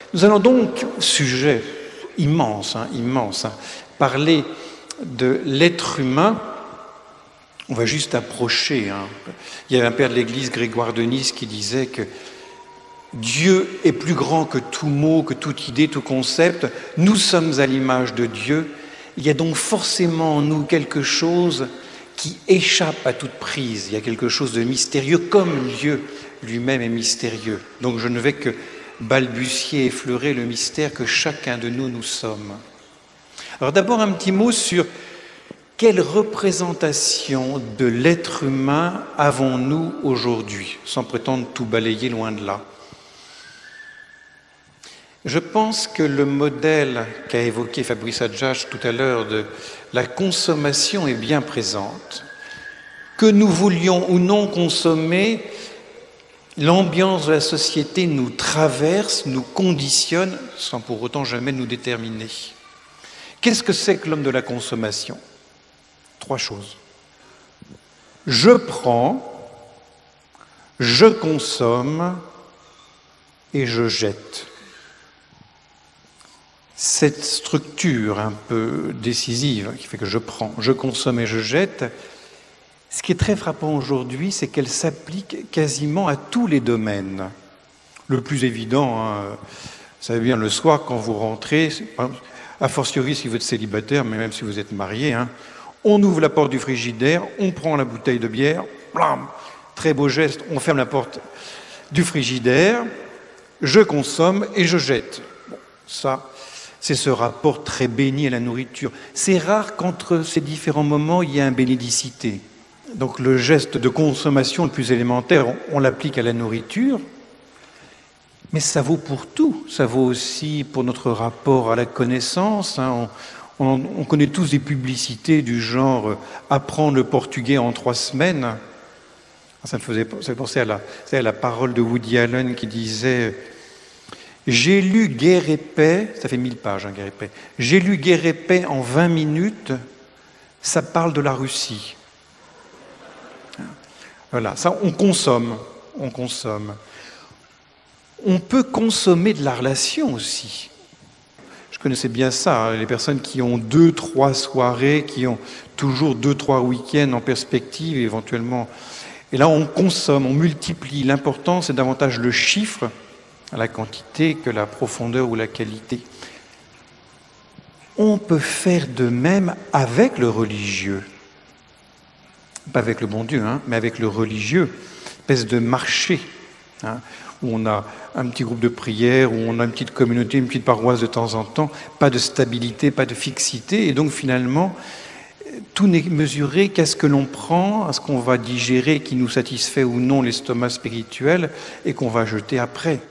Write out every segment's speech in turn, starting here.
Nous allons donc, sujet immense, parler de l'être humain. On va juste approcher. Il y avait un père de l'Église, Grégoire de Nice, qui disait que Dieu est plus grand que tout mot, que toute idée, tout concept. Nous sommes à l'image de Dieu. Il y a donc forcément en nous quelque chose qui échappe à toute prise. Il y a quelque chose de mystérieux, comme Dieu lui-même est mystérieux. Donc je ne vais que balbutier, effleurer le mystère que chacun de nous sommes. Alors d'abord un petit mot sur quelle représentation de l'être humain avons-nous aujourd'hui, sans prétendre tout balayer, loin de là. Je pense que le modèle qu'a évoqué Fabrice Adjach tout à l'heure de la consommation est bien présente. Que nous voulions ou non consommer, l'ambiance de la société nous traverse, nous conditionne, sans pour autant jamais nous déterminer. Qu'est-ce que c'est que l'homme de la consommation ? 3 choses. Je prends, je consomme et je jette. Cette structure un peu décisive qui fait que je prends, je consomme et je jette, ce qui est très frappant aujourd'hui, c'est qu'elle s'applique quasiment à tous les domaines. Le plus évident, vous savez bien, le soir, quand vous rentrez, a fortiori si vous êtes célibataire, mais même si vous êtes marié, on ouvre la porte du frigidaire, on prend la bouteille de bière, blam, très beau geste, on ferme la porte du frigidaire, je consomme et je jette. Bon, ça, c'est ce rapport très béni à la nourriture. C'est rare qu'entre ces différents moments, il y ait une bénédicité. Donc le geste de consommation le plus élémentaire, on l'applique à la nourriture, mais ça vaut pour tout. Ça vaut aussi pour notre rapport à la connaissance. On connaît tous des publicités du genre « apprendre le portugais en 3 semaines ». Ça me faisait penser à la parole de Woody Allen qui disait « J'ai lu Guerre et paix », ça fait 1000 pages, Guerre et paix. « J'ai lu Guerre et paix en 20 minutes, ça parle de la Russie ». Voilà, ça on consomme. On peut consommer de la relation aussi. Je connaissais bien ça, les personnes qui ont 2-3 soirées, qui ont toujours 2-3 week-ends en perspective, éventuellement. Et là, on consomme, on multiplie. L'important, c'est davantage le chiffre, la quantité, que la profondeur ou la qualité. On peut faire de même avec le religieux. Pas avec le bon Dieu, mais avec le religieux. Espèce de marché, où on a un petit groupe de prière, où on a une petite communauté, une petite paroisse de temps en temps, pas de stabilité, pas de fixité, et donc finalement, tout n'est mesuré qu'à ce que l'on prend, à ce qu'on va digérer, qui nous satisfait ou non l'estomac spirituel, et qu'on va jeter après.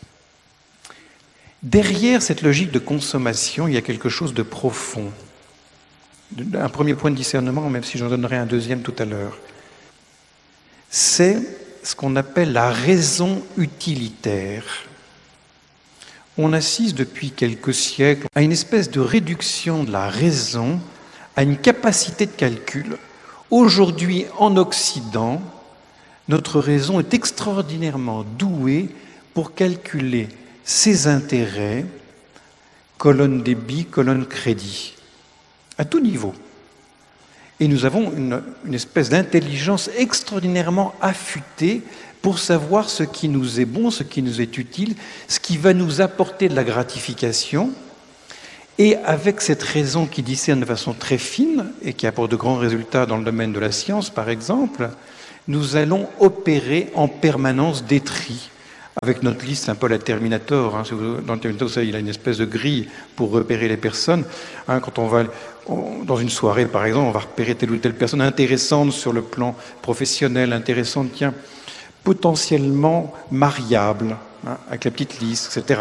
Derrière cette logique de consommation, il y a quelque chose de profond. Un premier point de discernement, même si j'en donnerai un deuxième tout à l'heure. C'est ce qu'on appelle la raison utilitaire. On assiste depuis quelques siècles à une espèce de réduction de la raison à une capacité de calcul. Aujourd'hui, en Occident, notre raison est extraordinairement douée pour calculer ses intérêts, colonne débit, colonne crédit, à tout niveau. Et nous avons une espèce d'intelligence extraordinairement affûtée pour savoir ce qui nous est bon, ce qui nous est utile, ce qui va nous apporter de la gratification. Et avec cette raison qui discerne de façon très fine et qui apporte de grands résultats dans le domaine de la science, par exemple, nous allons opérer en permanence des tris. Avec notre liste, un peu la Terminator. Dans le Terminator, il a une espèce de grille pour repérer les personnes. Quand on va dans une soirée, par exemple, on va repérer telle ou telle personne intéressante sur le plan professionnel, intéressante, potentiellement mariable, avec la petite liste, etc.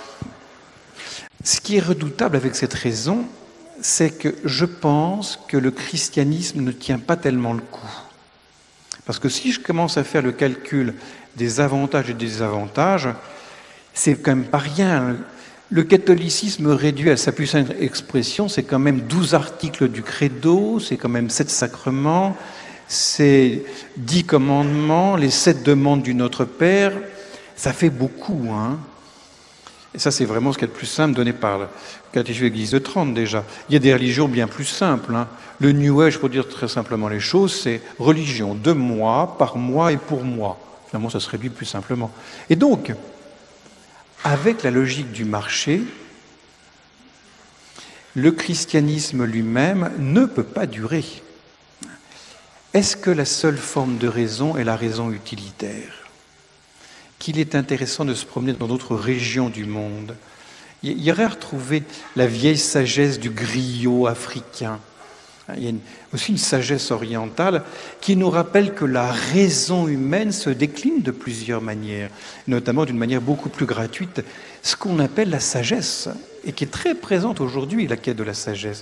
Ce qui est redoutable avec cette raison, c'est que je pense que le christianisme ne tient pas tellement le coup. Parce que si je commence à faire le calcul des avantages et des désavantages, c'est quand même pas rien. Le catholicisme réduit à sa plus simple expression, c'est quand même 12 articles du credo, c'est quand même 7 sacrements, c'est 10 commandements, les 7 demandes du Notre Père, ça fait beaucoup. Et ça, c'est vraiment ce qu'il y a de plus simple donné par le catéchisme de l'Église de Trente déjà. Il y a des religions bien plus simples. Le New Age, pour dire très simplement les choses, c'est religion de moi, par moi et pour moi. Finalement, ça se réduit plus simplement. Et donc, avec la logique du marché, le christianisme lui-même ne peut pas durer. Est-ce que la seule forme de raison est la raison utilitaire ? Qu'il est intéressant de se promener dans d'autres régions du monde. Il y aurait à retrouver la vieille sagesse du griot africain. Il y a aussi une sagesse orientale qui nous rappelle que la raison humaine se décline de plusieurs manières, notamment d'une manière beaucoup plus gratuite, ce qu'on appelle la sagesse, et qui est très présente aujourd'hui, la quête de la sagesse.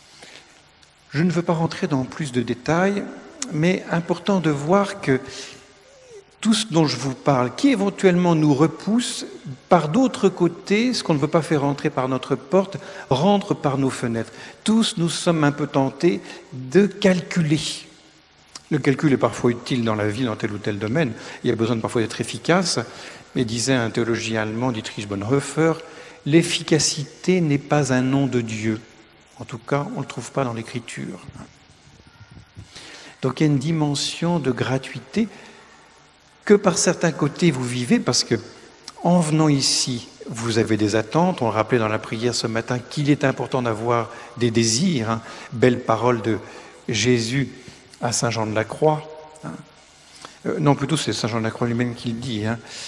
Je ne veux pas rentrer dans plus de détails, mais important de voir que tout ce dont je vous parle, qui éventuellement nous repousse, par d'autres côtés, ce qu'on ne veut pas faire entrer par notre porte, rentre par nos fenêtres. Tous nous sommes un peu tentés de calculer. Le calcul est parfois utile dans la vie, dans tel ou tel domaine. Il y a besoin parfois d'être efficace. Mais disait un théologien allemand, Dietrich Bonhoeffer, l'efficacité n'est pas un nom de Dieu. En tout cas, on ne le trouve pas dans l'Écriture. Donc il y a une dimension de gratuité que par certains côtés vous vivez, parce que en venant ici, vous avez des attentes. On le rappelait dans la prière ce matin qu'il est important d'avoir des désirs. Belle parole de Jésus à Saint Jean de la Croix. Non, plutôt c'est Saint Jean de la Croix lui-même qui le dit.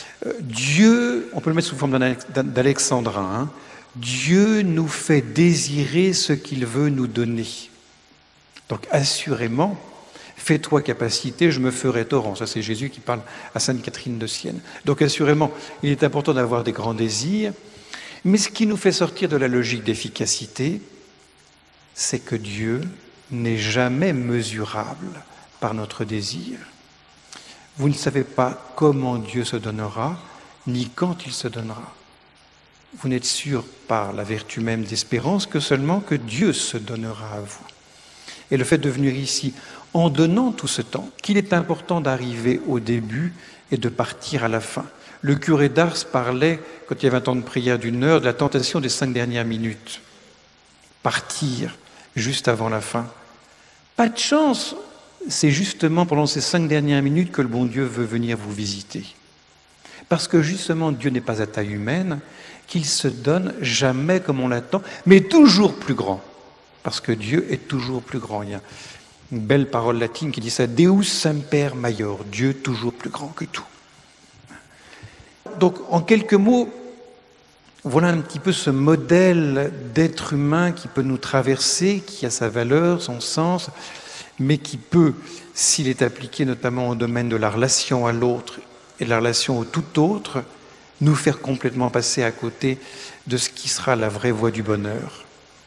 Dieu, on peut le mettre sous forme d'alexandrin, Dieu nous fait désirer ce qu'il veut nous donner. Donc assurément, fais-toi capacité, je me ferai torrent. Ça, c'est Jésus qui parle à Sainte Catherine de Sienne. Donc, assurément, il est important d'avoir des grands désirs. Mais ce qui nous fait sortir de la logique d'efficacité, c'est que Dieu n'est jamais mesurable par notre désir. Vous ne savez pas comment Dieu se donnera, ni quand il se donnera. Vous n'êtes sûr par la vertu même d'espérance que seulement que Dieu se donnera à vous. Et le fait de venir ici, en donnant tout ce temps, qu'il est important d'arriver au début et de partir à la fin. Le curé d'Ars parlait, quand il y avait un temps de prière d'1 heure, de la tentation des 5 dernières minutes. Partir juste avant la fin. Pas de chance, c'est justement pendant ces 5 dernières minutes que le bon Dieu veut venir vous visiter. Parce que justement, Dieu n'est pas à taille humaine, qu'il se donne jamais comme on l'attend, mais toujours plus grand. Parce que Dieu est toujours plus grand. Il y a une belle parole latine qui dit ça, Deus semper maior, Dieu toujours plus grand que tout. Donc, en quelques mots, voilà un petit peu ce modèle d'être humain qui peut nous traverser, qui a sa valeur, son sens, mais qui peut, s'il est appliqué notamment au domaine de la relation à l'autre et de la relation au tout autre, nous faire complètement passer à côté de ce qui sera la vraie voie du bonheur.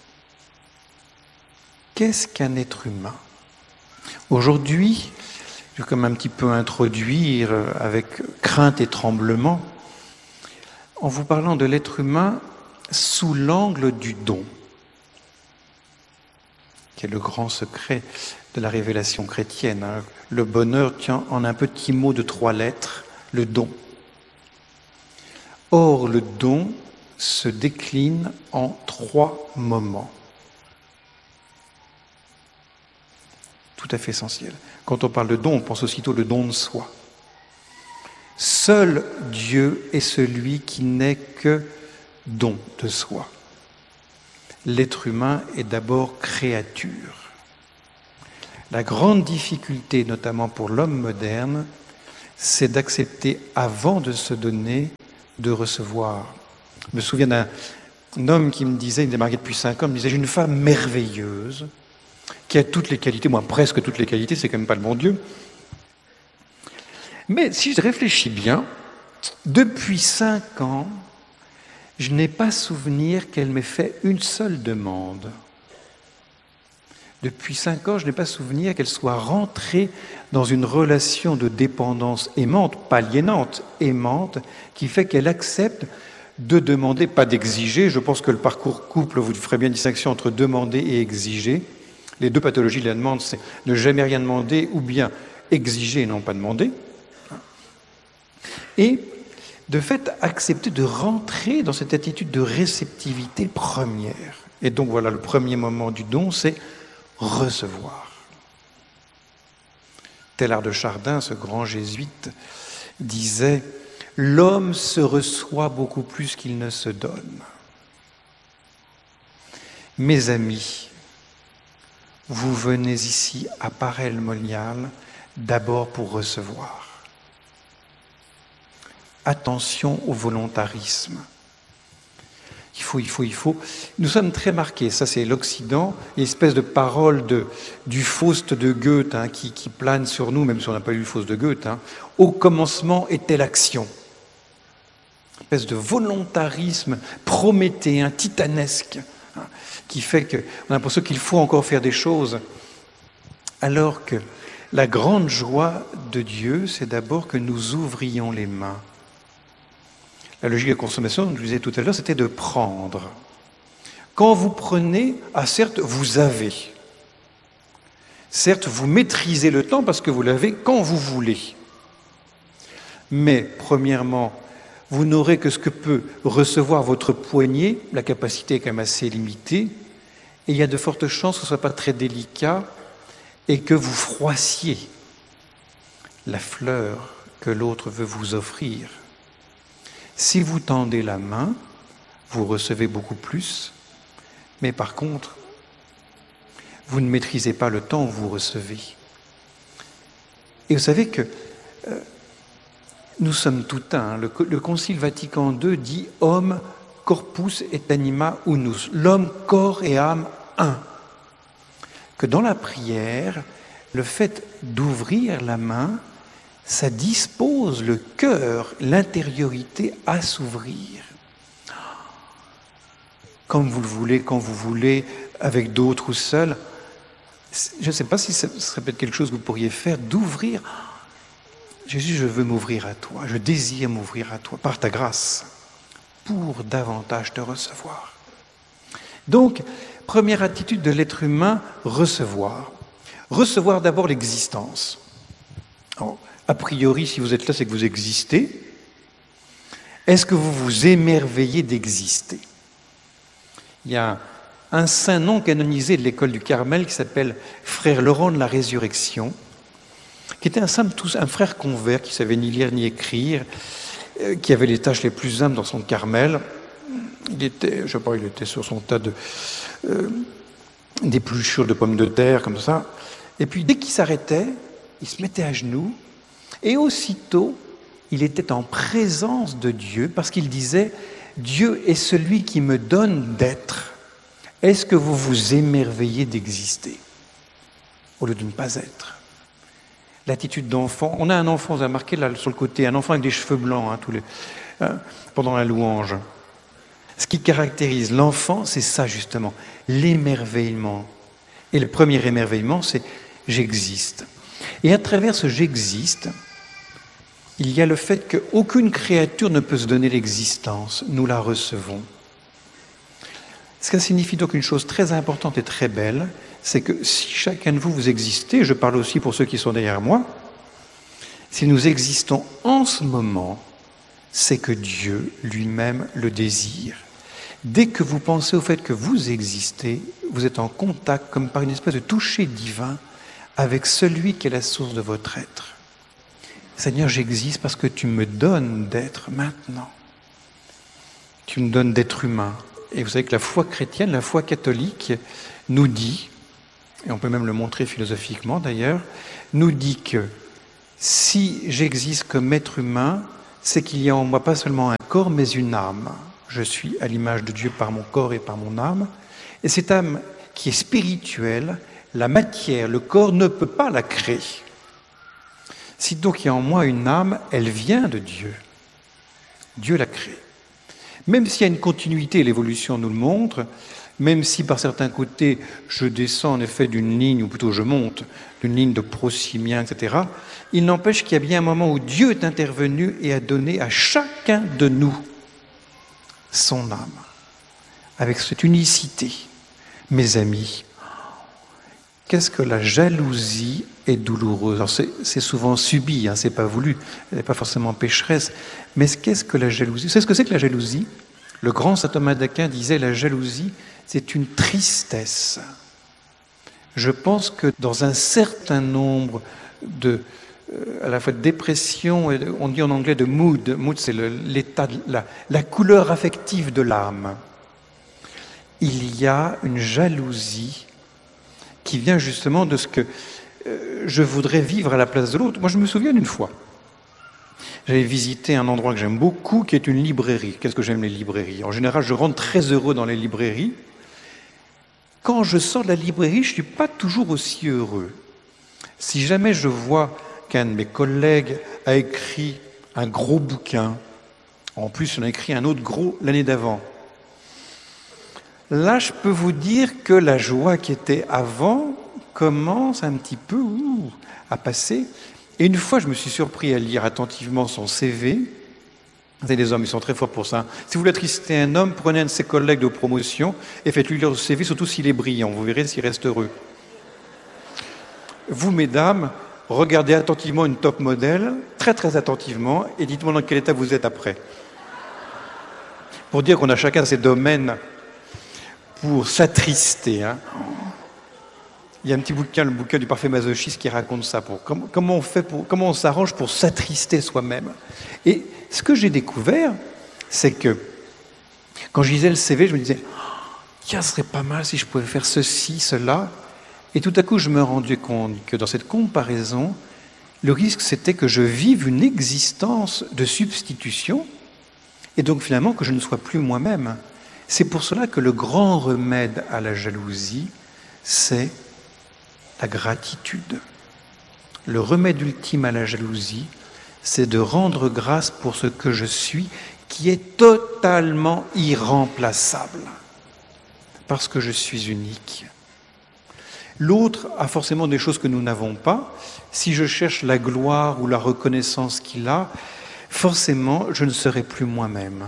Qu'est-ce qu'un être humain ? Aujourd'hui, je vais comme un petit peu introduire avec crainte et tremblement, en vous parlant de l'être humain sous l'angle du don, qui est le grand secret de la révélation chrétienne. Le bonheur tient en un petit mot de 3 lettres, le don. Or, le don se décline en 3 moments. Tout à fait essentiel. Quand on parle de don, on pense aussitôt le don de soi. Seul Dieu est celui qui n'est que don de soi. L'être humain est d'abord créature. La grande difficulté, notamment pour l'homme moderne, c'est d'accepter avant de se donner, de recevoir. Je me souviens d'un homme qui me disait, il était marié depuis 5 ans, il me disait, j'ai une femme merveilleuse, qui a toutes les qualités, moi presque toutes les qualités, c'est quand même pas le bon Dieu. Mais si je réfléchis bien, depuis 5 ans, je n'ai pas souvenir qu'elle m'ait fait une seule demande. Depuis 5 ans, je n'ai pas souvenir qu'elle soit rentrée dans une relation de dépendance aimante, pas aliénante, aimante, qui fait qu'elle accepte de demander, pas d'exiger. Je pense que le parcours couple, vous ferez bien une distinction entre demander et exiger. Les 2 pathologies de la demande, c'est ne jamais rien demander ou bien exiger et non pas demander. Et de fait accepter de rentrer dans cette attitude de réceptivité première. Et donc voilà, le premier moment du don, c'est recevoir. Teilhard de Chardin, ce grand jésuite, disait « L'homme se reçoit beaucoup plus qu'il ne se donne. » Mes amis, vous venez ici à Paray-le-Monial d'abord pour recevoir. Attention au volontarisme. Il faut. Nous sommes très marqués, ça c'est l'Occident, l'espèce de parole du Faust de Goethe qui plane sur nous, même si on n'a pas lu le Faust de Goethe. Au commencement était l'action. Une espèce de volontarisme prométhéen, titanesque, qui fait qu'on a l'impression qu'il faut encore faire des choses, alors que la grande joie de Dieu, c'est d'abord que nous ouvrions les mains. La logique de consommation, je vous disais tout à l'heure, c'était de prendre. Quand vous prenez, certes, vous avez. Certes, vous maîtrisez le temps parce que vous l'avez quand vous voulez. Mais, premièrement, vous n'aurez que ce que peut recevoir votre poignet. La capacité est quand même assez limitée. Et il y a de fortes chances que ce ne soit pas très délicat et que vous froissiez la fleur que l'autre veut vous offrir. Si vous tendez la main, vous recevez beaucoup plus, mais par contre, vous ne maîtrisez pas le temps où vous recevez. Et vous savez que nous sommes tout un. Le Concile Vatican II dit « Homme, corpus et anima unus », l'homme, corps et âme, un. Que dans la prière, le fait d'ouvrir la main, ça dispose le cœur, l'intériorité à s'ouvrir. Comme vous le voulez, quand vous voulez, avec d'autres ou seul. Je ne sais pas si ça serait peut-être quelque chose que vous pourriez faire, d'ouvrir. Jésus, je veux m'ouvrir à toi, je désire m'ouvrir à toi, par ta grâce, pour davantage te recevoir. Donc, première attitude de l'être humain, recevoir. Recevoir d'abord l'existence. Alors, a priori, si vous êtes là, c'est que vous existez. Est-ce que vous vous émerveillez d'exister? Il y a un saint non canonisé de l'école du Carmel qui s'appelle Frère Laurent de la Résurrection, qui était un frère convert qui ne savait ni lire ni écrire, qui avait les tâches les plus humbles dans son Carmel. Il était sur son tas d'épluchures de pommes de terre, comme ça. Et puis, dès qu'il s'arrêtait, il se mettait à genoux. Et aussitôt, il était en présence de Dieu parce qu'il disait « Dieu est celui qui me donne d'être. Est-ce que vous vous émerveillez d'exister ?» au lieu de ne pas être. L'attitude d'enfant. On a un enfant, vous avez marqué là sur le côté, un enfant avec des cheveux blancs pendant la louange. Ce qui caractérise l'enfant, c'est ça justement, l'émerveillement. Et le premier émerveillement, c'est « j'existe ». Et à travers ce « j'existe », il y a le fait qu'aucune créature ne peut se donner l'existence. Nous la recevons. Ce qui signifie donc une chose très importante et très belle, c'est que si chacun de vous existez, je parle aussi pour ceux qui sont derrière moi, si nous existons en ce moment, c'est que Dieu lui-même le désire. Dès que vous pensez au fait que vous existez, vous êtes en contact, comme par une espèce de toucher divin, avec celui qui est la source de votre être. Seigneur, j'existe parce que tu me donnes d'être maintenant. Tu me donnes d'être humain. Et vous savez que la foi chrétienne, la foi catholique, nous dit, et on peut même le montrer philosophiquement d'ailleurs, nous dit que si j'existe comme être humain, c'est qu'il y a en moi pas seulement un corps, mais une âme. Je suis à l'image de Dieu par mon corps et par mon âme. Et cette âme qui est spirituelle, la matière, le corps ne peut pas la créer. Si donc il y a en moi une âme, elle vient de Dieu. Dieu l'a créée. Même s'il y a une continuité, l'évolution nous le montre, même si par certains côtés je descends en effet d'une ligne, ou plutôt je monte d'une ligne de prosymien, etc., il n'empêche qu'il y a bien un moment où Dieu est intervenu et a donné à chacun de nous son âme, avec cette unicité. Mes amis, Qu'est-ce que la jalousie est douloureuse? Alors c'est souvent subi, hein, c'est pas voulu, elle n'est pas forcément pécheresse. Mais qu'est-ce que la jalousie? Vous savez ce que c'est que la jalousie? Le grand saint Thomas d'Aquin disait la jalousie, c'est une tristesse. Je pense que dans un certain nombre à la fois de dépression, et on dit en anglais de mood. Mood, c'est l'état, la couleur affective de l'âme. Il y a une jalousie qui vient justement de ce que je voudrais vivre à la place de l'autre. Moi, je me souviens d'une fois. J'avais visité un endroit que j'aime beaucoup, qui est une librairie. Qu'est-ce que j'aime les librairies? En général, je rentre très heureux dans les librairies. Quand je sors de la librairie, je ne suis pas toujours aussi heureux. Si jamais je vois qu'un de mes collègues a écrit un gros bouquin, en plus on a écrit un autre gros l'année d'avant, là je peux vous dire que la joie qui était avant commence un petit peu à passer. Et une fois je me suis surpris à lire attentivement son CV. Vous savez, les hommes, ils sont très forts pour ça. Si vous voulez attrister un homme, prenez un de ses collègues de promotion et faites-lui lire le CV, surtout s'il est brillant. Vous verrez s'il reste heureux. Vous, mesdames, regardez attentivement une top modèle, très très attentivement, et dites-moi dans quel état vous êtes après. Pour dire qu'on a chacun ses domaines pour s'attrister. Hein. Il y a un petit bouquin, le bouquin du parfait masochiste, qui raconte ça. Comment on s'arrange pour s'attrister soi-même. Et ce que j'ai découvert, c'est que quand je lisais le CV, je me disais « ce serait pas mal si je pouvais faire ceci, cela ». Et tout à coup, je me rendais compte que dans cette comparaison, le risque, c'était que je vive une existence de substitution et donc finalement que je ne sois plus moi-même. C'est pour cela que le grand remède à la jalousie, c'est la gratitude. Le remède ultime à la jalousie, c'est de rendre grâce pour ce que je suis, qui est totalement irremplaçable, parce que je suis unique. L'autre a forcément des choses que nous n'avons pas. Si je cherche la gloire ou la reconnaissance qu'il a, forcément, je ne serai plus moi-même.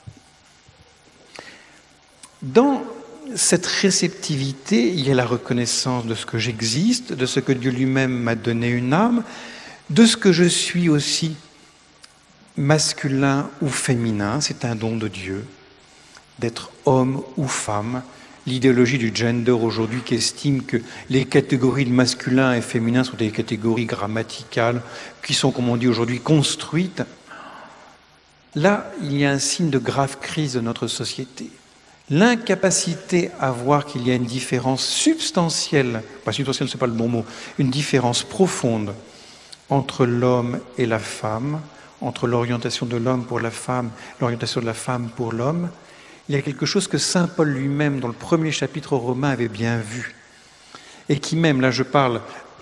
Dans cette réceptivité, il y a la reconnaissance de ce que j'existe, de ce que Dieu lui-même m'a donné une âme, de ce que je suis aussi masculin ou féminin, c'est un don de Dieu, d'être homme ou femme. L'idéologie du gender aujourd'hui qui estime que les catégories de masculin et féminin sont des catégories grammaticales qui sont, comme on dit aujourd'hui, construites. Là, il y a un signe de grave crise de notre société. L'incapacité à voir qu'il y a une différence substantielle, pas substantielle, c'est pas le bon mot, une différence profonde entre l'homme et la femme, entre l'orientation de l'homme pour la femme, l'orientation de la femme pour l'homme. Il y a quelque chose que saint Paul lui-même, dans le premier chapitre aux Romains, avait bien vu. Et qui même, là je parle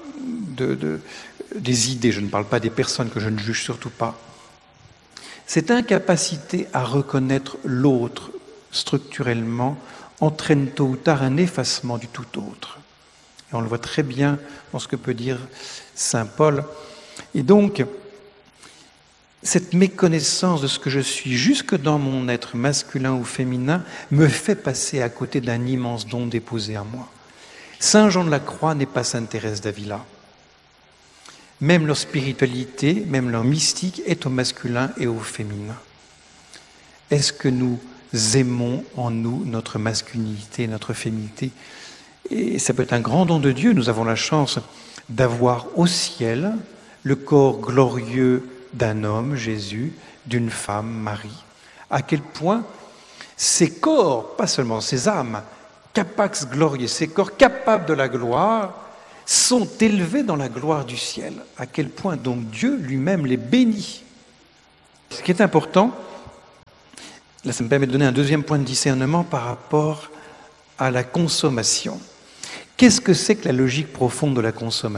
des idées, je ne parle pas des personnes que je ne juge surtout pas. Cette incapacité à reconnaître l'autre structurellement entraîne tôt ou tard un effacement du tout autre. Et on le voit très bien dans ce que peut dire saint Paul. Et donc, cette méconnaissance de ce que je suis, jusque dans mon être masculin ou féminin, me fait passer à côté d'un immense don déposé à moi. Saint Jean de la Croix n'est pas sainte Thérèse d'Avila. Même leur spiritualité, même leur mystique est au masculin et au féminin. Est-ce que nous aimons en nous notre masculinité, notre féminité? Et ça peut être un grand don de Dieu. Nous avons la chance d'avoir au ciel le corps glorieux d'un homme, Jésus, d'une femme, Marie. À quel point ces corps, pas seulement ces âmes, capax glorieux, ces corps capables de la gloire, sont élevés dans la gloire du ciel. À quel point donc Dieu lui-même les bénit. Ce qui est important, là ça me permet de donner un deuxième point de discernement par rapport à la consommation. Qu'est-ce que c'est que la logique profonde de la consommation ?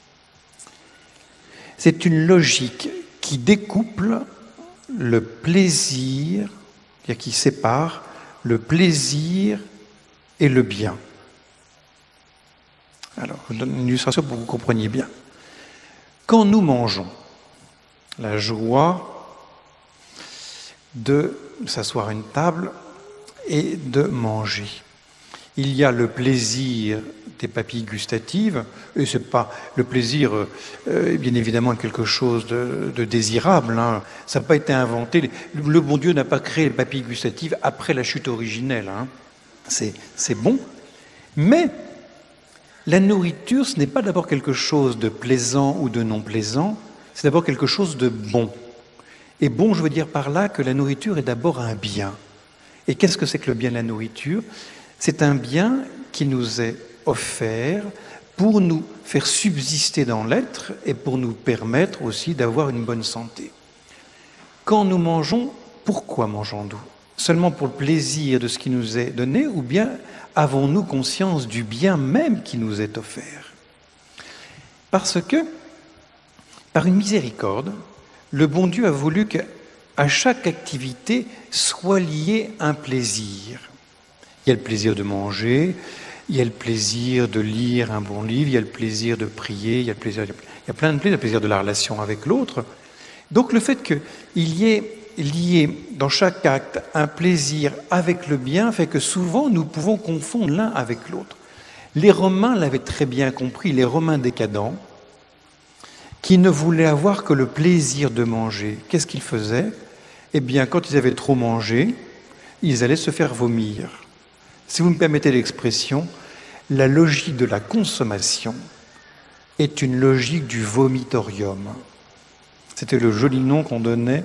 C'est une logique qui découple le plaisir, c'est-à-dire qui sépare le plaisir et le bien. Alors, je vous donne une illustration pour que vous compreniez bien. Quand nous mangeons, la joie de s'asseoir à une table et de manger. Il y a le plaisir des papilles gustatives, et c'est pas le plaisir, bien évidemment, quelque chose de désirable. Hein. Ça n'a pas été inventé. Le bon Dieu n'a pas créé les papilles gustatives après la chute originelle. Hein. C'est bon. Mais la nourriture, ce n'est pas d'abord quelque chose de plaisant ou de non plaisant, c'est d'abord quelque chose de bon. Et bon, je veux dire par là que la nourriture est d'abord un bien. Et qu'est-ce que c'est que le bien de la nourriture ? C'est un bien qui nous est offert pour nous faire subsister dans l'être et pour nous permettre aussi d'avoir une bonne santé. Quand nous mangeons, pourquoi mangeons-nous ? Seulement pour le plaisir de ce qui nous est donné, ou bien avons-nous conscience du bien même qui nous est offert ? Parce que, par une miséricorde, le bon Dieu a voulu qu'à chaque activité soit lié un plaisir. Il y a le plaisir de manger, il y a le plaisir de lire un bon livre, il y a le plaisir de prier, il y a plein de plaisirs, le plaisir de la relation avec l'autre. Donc le fait qu'il y ait lié dans chaque acte un plaisir avec le bien fait que souvent nous pouvons confondre l'un avec l'autre. Les Romains l'avaient très bien compris, les Romains décadents, qui ne voulaient avoir que le plaisir de manger. Qu'est-ce qu'ils faisaient ? Eh bien, quand ils avaient trop mangé, ils allaient se faire vomir. Si vous me permettez l'expression, la logique de la consommation est une logique du vomitorium. C'était le joli nom qu'on donnait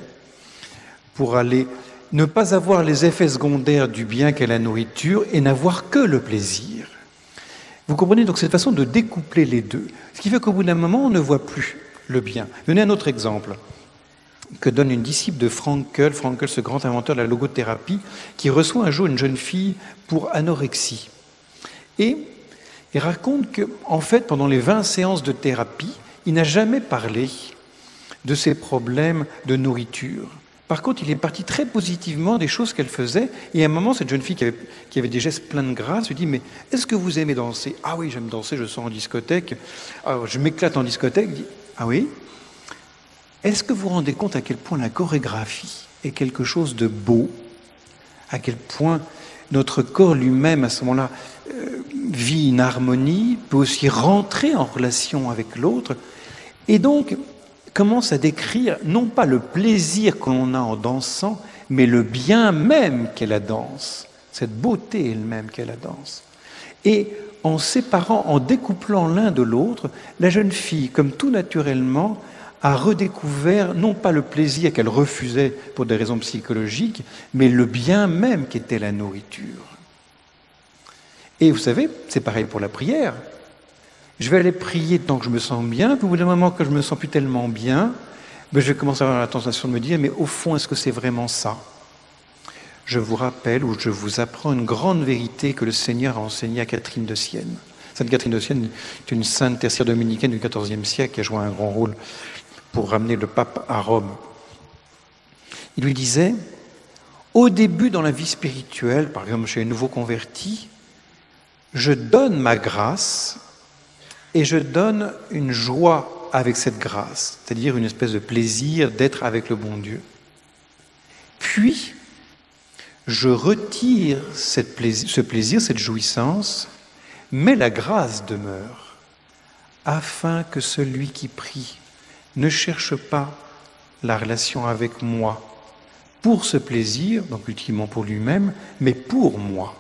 pour aller ne pas avoir les effets secondaires du bien qu'est la nourriture et n'avoir que le plaisir. Vous comprenez donc cette façon de découpler les deux, ce qui fait qu'au bout d'un moment, on ne voit plus le bien. Donnez un autre exemple que donne une disciple de Frankl, ce grand inventeur de la logothérapie, qui reçoit un jour une jeune fille pour anorexie. Et il raconte qu'en fait, pendant les 20 séances de thérapie, il n'a jamais parlé de ses problèmes de nourriture. Par contre, il est parti très positivement des choses qu'elle faisait. Et à un moment, cette jeune fille qui avait des gestes pleins de grâce lui dit « Mais est-ce que vous aimez danser ?»« Ah oui, j'aime danser, je sors en discothèque. Alors, je m'éclate en discothèque. » Il dit « Ah oui ?» Est-ce que vous vous rendez compte à quel point la chorégraphie est quelque chose de beau ? À quel point notre corps lui-même, à ce moment-là, vit une harmonie, peut aussi rentrer en relation avec l'autre, et donc commence à décrire non pas le plaisir qu'on a en dansant, mais le bien même qu'est la danse, cette beauté elle-même qu'est la danse. Et en séparant, en découplant l'un de l'autre, la jeune fille, comme tout naturellement, a redécouvert non pas le plaisir qu'elle refusait pour des raisons psychologiques, mais le bien même qu'était la nourriture. Et vous savez, c'est pareil pour la prière. Je vais aller prier tant que je me sens bien, puis au bout d'un moment que je me sens plus tellement bien, je vais commencer à avoir la tentation de me dire, mais au fond, est-ce que c'est vraiment ça ? Je vous rappelle ou je vous apprends une grande vérité que le Seigneur a enseignée à Catherine de Sienne. Sainte Catherine de Sienne est une sainte tertiaire dominicaine du XIVe siècle qui a joué un grand rôle pour ramener le pape à Rome. Il lui disait, au début dans la vie spirituelle, par exemple chez les nouveaux convertis, je donne ma grâce et je donne une joie avec cette grâce, c'est-à-dire une espèce de plaisir d'être avec le bon Dieu. Puis, je retire ce plaisir, cette jouissance, mais la grâce demeure, afin que celui qui prie ne cherche pas la relation avec moi pour ce plaisir, donc ultimement pour lui-même, mais pour moi.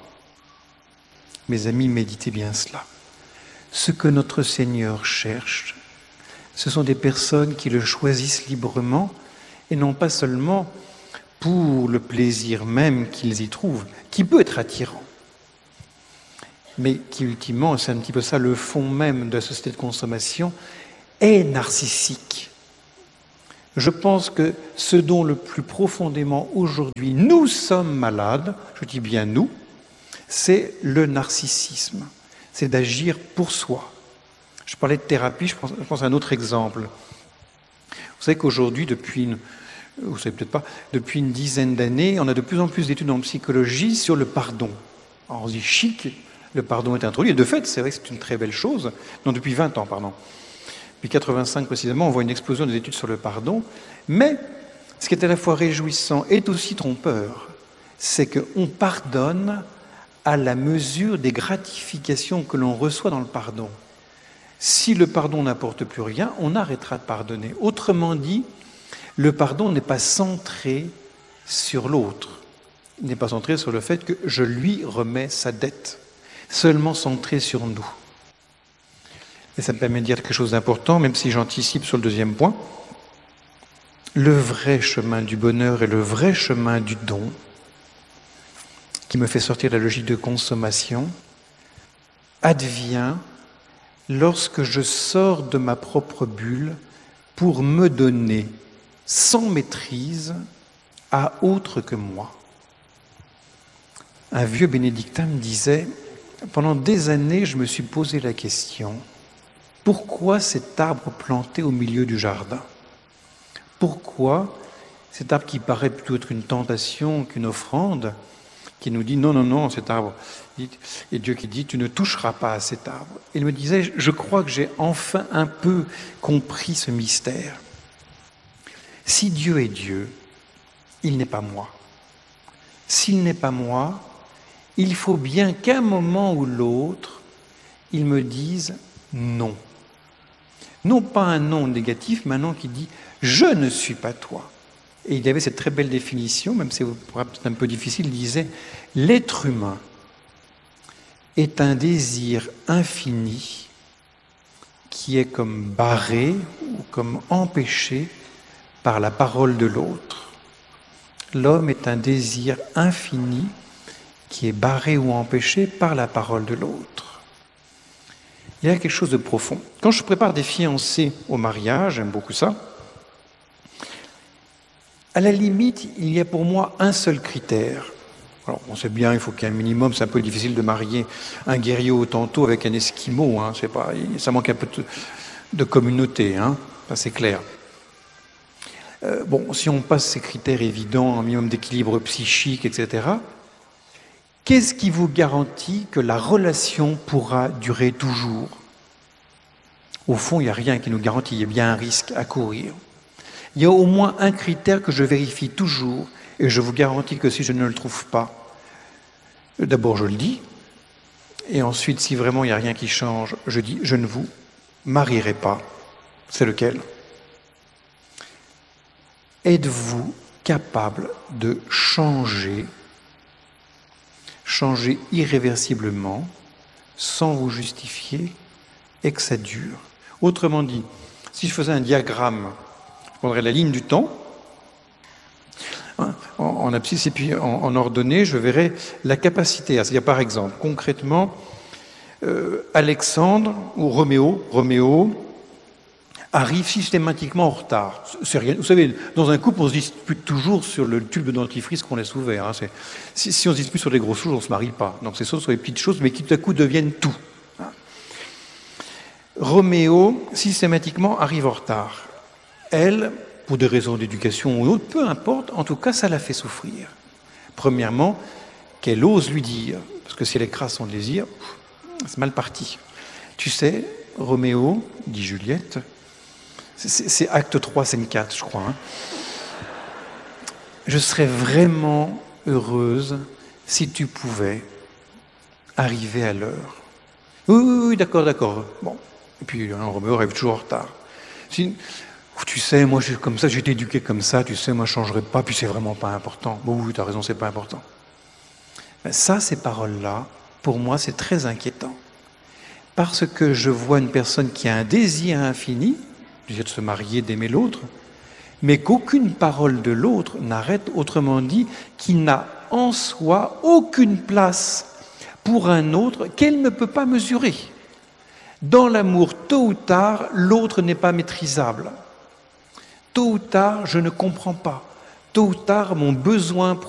Mes amis, méditez bien cela. Ce que notre Seigneur cherche, ce sont des personnes qui le choisissent librement et non pas seulement pour le plaisir même qu'ils y trouvent, qui peut être attirant, mais qui ultimement, c'est un petit peu ça le fond même de la société de consommation, est narcissique. Je pense que ce dont le plus profondément aujourd'hui nous sommes malades, je dis bien nous, c'est le narcissisme, c'est d'agir pour soi. Je parlais de thérapie, je pense à un autre exemple. Vous savez qu'aujourd'hui, depuis une dizaine d'années, on a de plus en plus d'études en psychologie sur le pardon. Alors on se dit chic, le pardon est introduit, et de fait, c'est vrai que c'est une très belle chose. Non, depuis 20 ans, pardon. Depuis 85 précisément, on voit une explosion des études sur le pardon, mais ce qui est à la fois réjouissant et aussi trompeur, c'est qu'on pardonne à la mesure des gratifications que l'on reçoit dans le pardon. Si le pardon n'apporte plus rien, on arrêtera de pardonner. Autrement dit, le pardon n'est pas centré sur l'autre. Il n'est pas centré sur le fait que je lui remets sa dette, seulement centré sur nous. Et ça me permet de dire quelque chose d'important, même si j'anticipe sur le deuxième point. Le vrai chemin du bonheur et le vrai chemin du don, qui me fait sortir de la logique de consommation, advient lorsque je sors de ma propre bulle pour me donner sans maîtrise à autre que moi. Un vieux bénédictin me disait, pendant des années, je me suis posé la question, pourquoi cet arbre planté au milieu du jardin ? Pourquoi cet arbre qui paraît plutôt être une tentation qu'une offrande, qui nous dit non, non, non, cet arbre, et Dieu qui dit tu ne toucheras pas à cet arbre. Il me disait, je crois que j'ai enfin un peu compris ce mystère. Si Dieu est Dieu, il n'est pas moi. S'il n'est pas moi, il faut bien qu'à un moment ou l'autre, il me dise non. Non pas un non négatif, mais un non qui dit « je ne suis pas toi ». Et il y avait cette très belle définition, même si c'est un peu difficile, il disait « l'être humain est un désir infini qui est comme barré ou comme empêché par la parole de l'autre. L'homme est un désir infini qui est barré ou empêché par la parole de l'autre. » Il y a quelque chose de profond. Quand je prépare des fiancés au mariage, j'aime beaucoup ça, à la limite, il y a pour moi un seul critère. Alors, on sait bien, il faut qu'il y ait un minimum, c'est un peu difficile de marier un guerrier au tantôt avec un esquimau, hein, c'est pas, ça manque un peu de communauté, hein, ça c'est clair. Bon, si on passe ces critères évidents, un minimum d'équilibre psychique, etc., qu'est-ce qui vous garantit que la relation pourra durer toujours ? Au fond, il n'y a rien qui nous garantit, il y a bien un risque à courir. Il y a au moins un critère que je vérifie toujours, et je vous garantis que si je ne le trouve pas, d'abord je le dis, et ensuite, si vraiment il n'y a rien qui change, je dis « je ne vous marierai pas ». C'est lequel ? Êtes-vous capable de changer irréversiblement, sans vous justifier, et que ça dure. Autrement dit, si je faisais un diagramme, je prendrais la ligne du temps, en abscisse et puis en ordonnée, je verrais la capacité. C'est-à-dire, par exemple, concrètement, Alexandre ou Roméo arrive systématiquement en retard. C'est rien. Vous savez, dans un couple, on se dispute toujours sur le tube de dentifrice qu'on laisse ouvert. Hein. Si on se dispute sur les grosses choses, on ne se marie pas. Donc c'est sur les petites choses, mais qui tout à coup deviennent tout. Hein. Roméo, systématiquement, arrive en retard. Elle, pour des raisons d'éducation ou autre, peu importe, en tout cas, ça la fait souffrir. Premièrement, qu'elle ose lui dire, parce que si elle écrase son désir, c'est mal parti. Tu sais, Roméo, dit Juliette, c'est acte 3, scène 4, je crois. Hein. Je serais vraiment heureuse si tu pouvais arriver à l'heure. Oui, d'accord. Bon. Et puis, Roméo arrive toujours en retard. Tu sais, moi, je suis comme ça, j'ai été éduqué comme ça, tu sais, moi, je ne changerai pas, puis c'est vraiment pas important. Bon, oui, tu as raison, c'est pas important. Mais ça, ces paroles-là, pour moi, c'est très inquiétant. Parce que je vois une personne qui a un désir infini, de se marier, d'aimer l'autre, mais qu'aucune parole de l'autre n'arrête, autrement dit, qui n'a en soi aucune place pour un autre qu'elle ne peut pas mesurer. Dans l'amour, tôt ou tard, l'autre n'est pas maîtrisable. Tôt ou tard, je ne comprends pas. Tôt ou tard, mon besoin